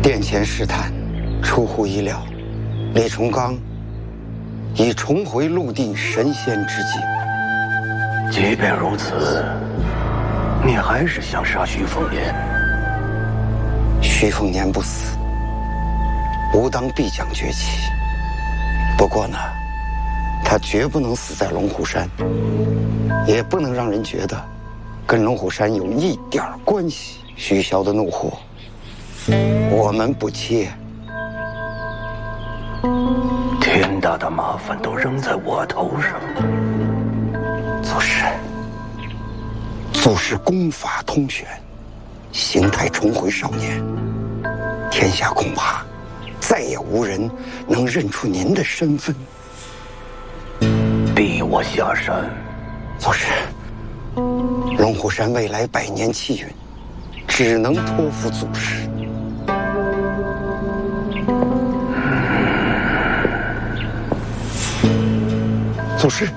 殿前试探，出乎意料，李重刚已重回陆地神仙之境。 即便如此，你还是想杀徐凤年？ 徐凤年不死，吾当必将崛起。不过呢，他绝不能死在龙虎山，也不能让人觉得跟龙虎山有一点关系。徐骁的怒火，我们不接。 天大的麻烦都扔在我头上。 祖师功法通玄，形态重回少年，天下恐怕再也无人能认出您的身份。 逼我下山。 祖师，龙虎山未来100年气运，只能托付祖师。祖师。